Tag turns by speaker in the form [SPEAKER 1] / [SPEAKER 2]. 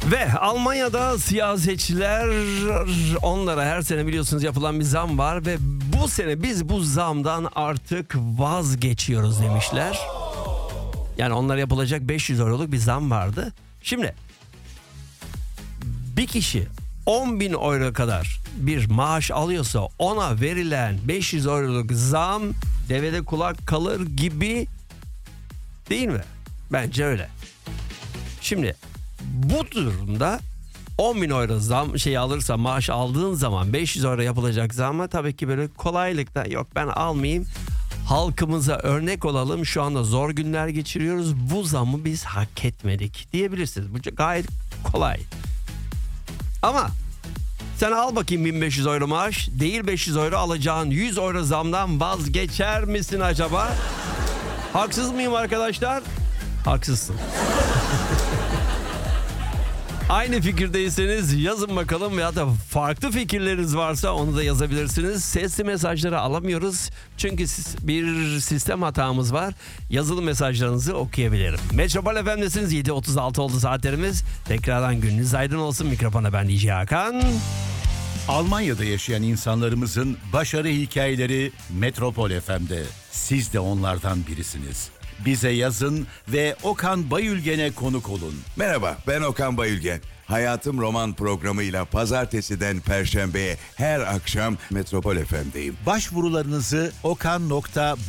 [SPEAKER 1] Ve Almanya'da siyasetçiler, onlara her sene biliyorsunuz yapılan bir zam var ve bu sene biz bu zamdan artık vazgeçiyoruz demişler. Yani onlara yapılacak 500 euroluk bir zam vardı. Şimdi bir kişi 10.000 euro kadar bir maaş alıyorsa ona verilen 500 euroluk zam devede kulak kalır gibi, değil mi? Bence öyle. Şimdi bu durumda 10.000 euro zam alırsa, maaş aldığın zaman 500 euro yapılacak zamma tabii ki böyle kolaylıkla yok ben almayayım. Halkımıza örnek olalım, şu anda zor günler geçiriyoruz, bu zammı biz hak etmedik diyebilirsiniz. Bu gayet kolay. Ama sen al bakayım 1500 euro maaş, değil 500 euro alacağın 100 euro zamdan vazgeçer misin acaba? Haksız mıyım arkadaşlar? Haksızsın. Aynı fikirdeyseniz yazın bakalım, ya da farklı fikirleriniz varsa onu da yazabilirsiniz. Sesli mesajları alamıyoruz çünkü bir sistem hatamız var. Yazılı mesajlarınızı okuyabilirim. Metropol FM'desiniz, 7.36 oldu saatlerimiz. Tekrardan gününüz aydın olsun. Mikrofona ben DJ Hakan.
[SPEAKER 2] Almanya'da yaşayan insanlarımızın başarı hikayeleri Metropol FM'de. Siz de onlardan birisiniz. Bize yazın ve Okan Bayülgen'e konuk olun.
[SPEAKER 3] Merhaba, ben Okan Bayülgen. Hayatım Roman programıyla pazartesiden perşembeye her akşam Metropol FM'deyim.
[SPEAKER 2] Başvurularınızı okan.bayülgen